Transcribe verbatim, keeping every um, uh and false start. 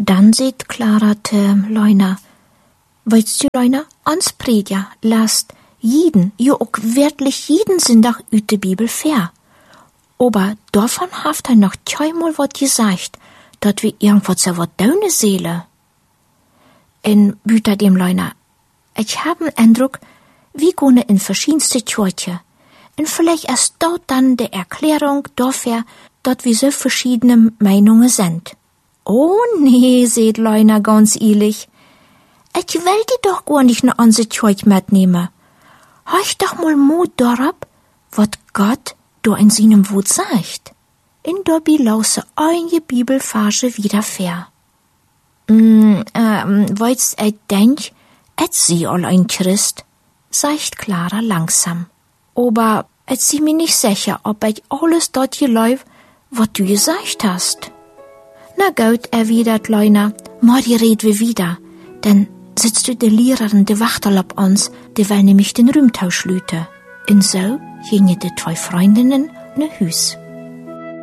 Dann sieht Clara te Leuna, weißt du, Leuna, ans Prediger lasst jeden, jo auch wirklich jeden Sonntag ut de Bibel fair. Aber davon haft er noch keinmal wat gesagt, dat wir irgendwas so wat deine Seele. En büter dem Leuna, ich hab den Eindruck, wir gehen in verschiedenste Kirche. Und vielleicht erst dort dann die Erklärung dafür, dass wir so verschiedene Meinungen sind. Oh nee, seht Leuna ganz ehrlich. Ich will die doch gar nicht in unsere Kirche mitnehmen. Hör doch mal Mut darauf, was Gott da in seinem Wort sagt. In der Bilause einige Bibelverse wieder fair. Mm, ähm, weißt ich denk, et sie all ein Christ, sagt Clara langsam. Aber et sie mir nicht sicher, ob ich alles dort geläuf, was du gesagt hast. Na gut, erwidert Leuna, morgen red wir wieder, denn sitzt du de Lehrerin de Wachtel ab uns, die will nämlich den Rühmtausch lüte. Und so gingen die zwei Freundinnen ne Hüs.